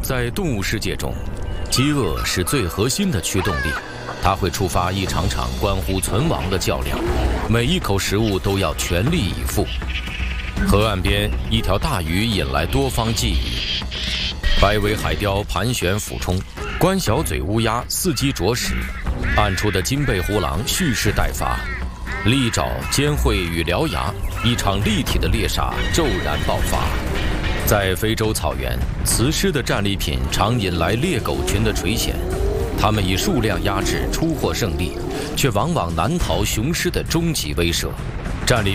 在动物世界中，饥饿是最核心的驱动力，它会触发一场场关乎存亡的较量，每一口食物都要全力以赴。河岸边，一条大鱼引来多方觊觎，白尾海雕盘旋俯冲，关小嘴乌鸦伺机啄食，暗处的金背狐狼蓄势待发。利爪、尖喙与獠牙，一场立体的猎杀骤然爆发。在非洲草原，雌狮的战利品常引来猎狗群的垂涎，它们以数量压制，出获胜利，却往往难逃雄狮的终极威慑。战利